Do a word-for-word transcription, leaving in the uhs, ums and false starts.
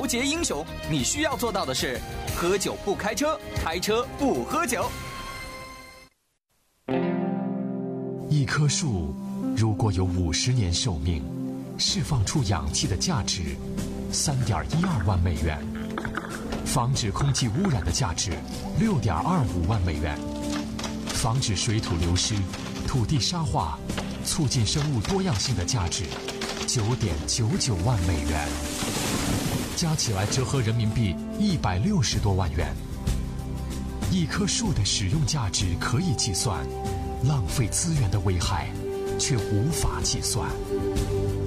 杰英雄，你需要做到的是：喝酒不开车，开车不喝酒。 一棵树如果有五十年寿命，释放出氧气的价值三点一二万美元，防止空气污染的价值六点二五万美元，防止水土流失、土地沙化、促进生物多样性的价值九点九九万美元，加起来折合人民币一百六十多万元。一棵树的使用价值可以计算，浪费资源的危害却无法计算。